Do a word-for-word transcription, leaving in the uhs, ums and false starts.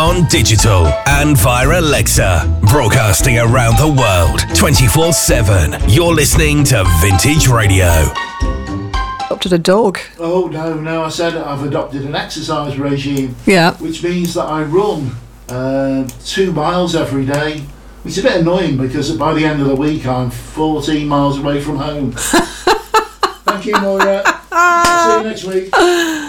on digital and via Alexa. Broadcasting around the world twenty-four seven. You're listening to Vintage Radio. Adopted a dog. Oh, no, no, I said I've adopted an exercise regime. Yeah. Which means that I run uh, two miles every day. It's a bit annoying because by the end of the week I'm fourteen miles away from home. Thank you, Moira. See you next week.